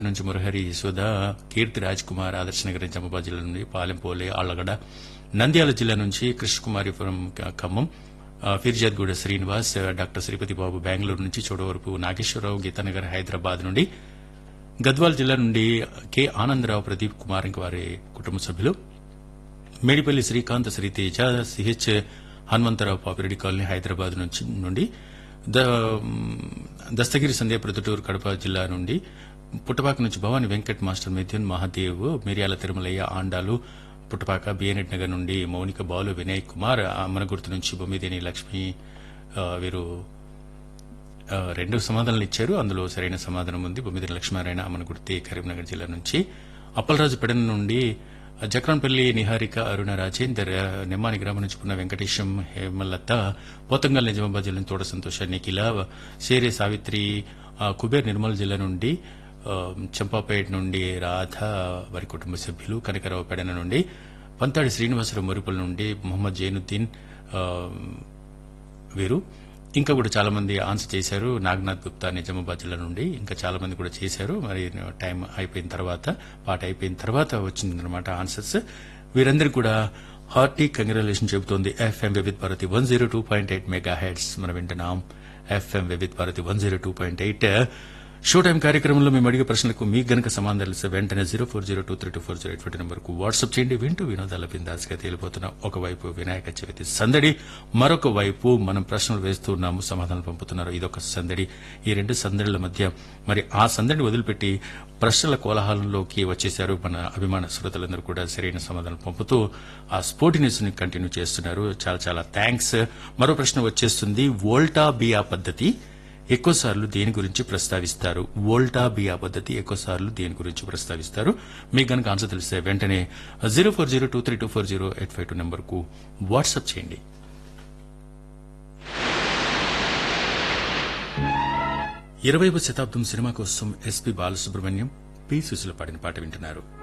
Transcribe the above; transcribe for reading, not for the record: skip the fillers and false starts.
నుంచి మురహరి యశోద, కీర్తి రాజ్ కుమార్ ఆదర్శ నగర్ నిజామాబాద్ జిల్లా నుండి, పాలెంపోలే ఆళ్లగడ, నంద్యాల జిల్లా నుంచి కృష్ణకుమారిపురం ఖమ్మం, ఫిర్జాద్గూడ శ్రీనివాస్, డాక్టర్ శ్రీపతి బాబు బెంగళూరు నుంచి, చోడవరపు నాగేశ్వరరావు గీతానగర్ హైదరాబాద్ నుండి, గద్వాల్ జిల్లా నుండి కె ఆనందరావు, ప్రదీప్ కుమార్ ఇంక వారి కుటుంబ సభ్యులు, మేడిపల్లి శ్రీకాంత్, శ్రీతేజ, సిహెచ్ హనుమంతరావు, పాపిరెడ్డి కాలనీ హైదరాబాద్ నుండి, దస్తగిరి సంధ్య ప్రొద్దుటూరు కడప జిల్లా నుండి, పుట్టపాక నుంచి భవాని వెంకట్, మాస్టర్ మిథున్, మహాదేవ్, మిర్యాల తిరుమలయ్య, ఆండాలు పుట్టపాక, బిఎన్ఎడ్ నగర్ నుండి మౌనిక, బాలు, వినయ్ కుమార్, అమనగుర్తు నుంచి బొమ్మిదేని లక్ష్మి, వీరు రెండు సమాధానాలు ఇచ్చారు. అందులో సరైన సమాధానం ఉంది. బొమ్మిదేని లక్ష్మీనారాయణ, అమనగుర్తి, కరీంనగర్ జిల్లా నుంచి, అప్పలరాజు పెడన నుండి, జక్రాన్పల్లి నిహారిక, అరుణ రాజేందర్, నెమ్మాని గ్రామం నుంచి పున్న వెంకటేశం, హేమలత, పోతంగల్ నిజామాబాద్ జిల్లా తోట సంతోష, నిఖిల, షేరే సావిత్రి, కుబేర్ నిర్మల్ జిల్లా నుండి, చంపాపేట నుండి రాధ వారి కుటుంబ సభ్యులు, కనకరావు పెడన నుండి, పంతాడి శ్రీనివాసరావు మురుపుల నుండి, మొహమ్మద్ జైనుద్దీన్, వీరు ఇంకా కూడా చాలా మంది ఆన్సర్ చేశారు. నాగనాథ్ గుప్తా నిజామాబాద్ జిల్లా నుండి ఇంకా చాలా మంది కూడా చేశారు. మరి టైం అయిపోయిన తర్వాత, పాట అయిపోయిన తర్వాత వచ్చిందనమాట ఆన్సర్స్. వీరందరికీ కూడా హార్టీ కంగ్రాచులేషన్ చెబుతోంది FM Vividh Bharati 102.8 mega heads. మనం వింటున్నాం FM Vividh Bharati 102.8. Show time కార్యక్రమంలో మేము అడిగే ప్రశ్నలకు మీకు గనక సమాధానాలు ఇస్తే వెంటనే 0402232408 నెంబర్కు వాట్సాప్ చేయండి. వింటూ వినోదాల బిందాస్గా తేలిపోతున్నాం. ఒకవైపు వినాయక చవితి సందడి, మరొక వైపు మనం ప్రశ్నలు వేస్తున్నాము, సమాధానాలు పంపుతున్నారు. ఇదొక సందడి. ఈ రెండు సందడిల మధ్య మరి ఆ సందడిని వదిలిపెట్టి ప్రశ్నల కోలాహలంలోకి వచ్చేశారు మన అభిమాన శ్రోతలందరూ కూడా సరైన సమాధానం పంపుతూ ఆ స్పోర్టినెస్ ని కంటిన్యూ చేస్తున్నారు. చాలా చాలా థ్యాంక్స్. మరో ప్రశ్న వచ్చేస్తుంది. వోల్టా బియా పద్ధతి ఎక్కువసార్లు దేని గురించి ప్రస్తావిస్తారు? వోల్టా బియా పద్ధతి ఎక్కువసార్లు దేని గురించి ప్రస్తావిస్తారు? మీకు గనక ఆన్సర్ తెలిస్తే వెంటనే 0402324085 నెంబర్కు వాట్సాప్ చేయండి. 20వ శతాబ్దం సినిమా కోసం ఎస్పి బాలసుబ్రహ్మణ్యం, పి సుశీల పాడిన పాట వింటున్నారు.